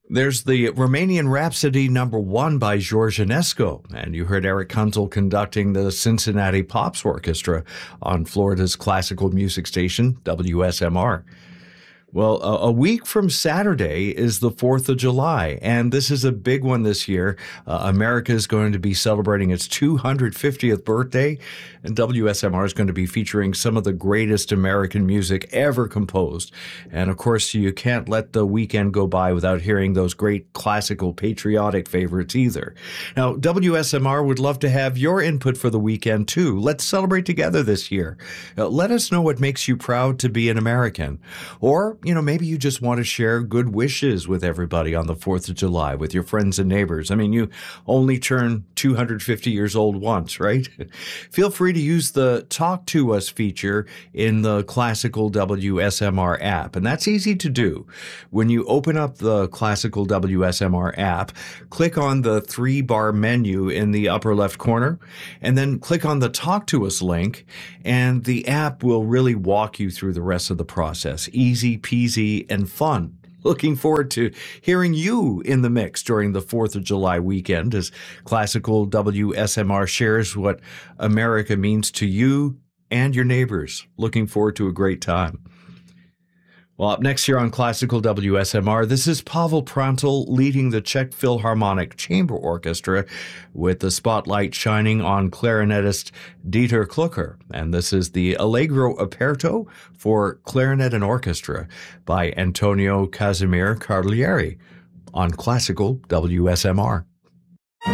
There's the Romanian Rhapsody #1 by George Enescu, and you heard Eric Kunzel conducting the Cincinnati Pops Orchestra on Florida's classical music station, WSMR. Well, a week from Saturday is the 4th of July, and this is a big one this year. America is going to be celebrating its 250th birthday, and WSMR is going to be featuring some of the greatest American music ever composed. And of course, you can't let the weekend go by without hearing those great classical patriotic favorites either. Now, WSMR would love to have your input for the weekend too. Let's celebrate together this year. Let us know what makes you proud to be an American. Or maybe you just want to share good wishes with everybody on the 4th of July with your friends and neighbors. I mean, you only turn 250 years old once, right? Feel free to use the Talk to Us feature in the Classical WSMR app, and that's easy to do. When you open up the Classical WSMR app, click on the 3-bar menu in the upper left corner, and then click on the Talk to Us link, and the app will really walk you through the rest of the process. Easy peasy and fun. Looking forward to hearing you in the mix during the 4th of July weekend as Classical WSMR shares what America means to you and your neighbors. Looking forward to a great time. Well, up next here on Classical WSMR, this is Pavel Prantel leading the Czech Philharmonic Chamber Orchestra with the spotlight shining on clarinetist Dieter Klucker. And this is the Allegro Aperto for Clarinet and Orchestra by Antonio Casimir Carlieri on Classical WSMR.